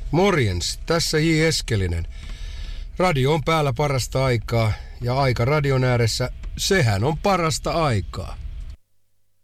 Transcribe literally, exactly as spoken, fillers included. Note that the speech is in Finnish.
Morjens, tässä J. Eskelinen. Radio on päällä parasta aikaa ja aika radion ääressä, sehän on parasta aikaa.